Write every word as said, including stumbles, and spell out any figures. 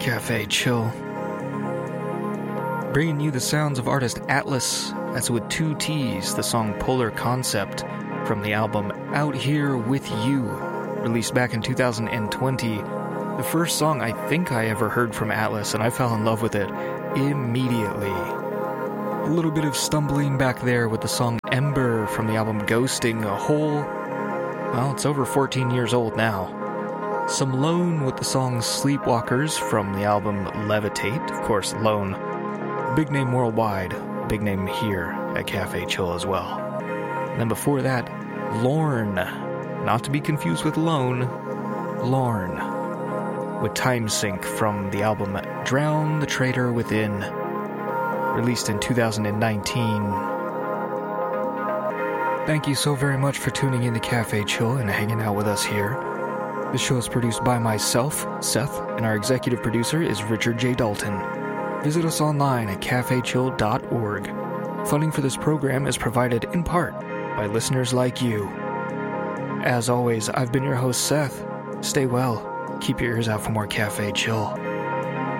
Cafe Chill. Bringing you the sounds of artist Atlas, that's with two T's, the song Polar Concept from the album Out Here With You, released back in two thousand twenty. The first song I think I ever heard from Atlas, and I fell in love with it immediately. A little bit of stumbling back there with the song Ember from the album Ghosting, a whole, well, it's over fourteen years old now. Some Lone with the song Sleepwalkers from the album Levitate, of course, Lone. Big name worldwide, big name here at Cafe Chill as well. And then before that, Lorn, not to be confused with Lone, Lorn, with Time Sync from the album Drown the Traitor Within, released in two thousand nineteen. Thank you so very much for tuning in to Cafe Chill and hanging out with us here. The show is produced by myself, Seth, and our executive producer is Richard J. Dalton. Visit us online at cafe chill dot org. Funding for this program is provided in part by listeners like you. As always, I've been your host, Seth. Stay well. Keep your ears out for more Cafe Chill.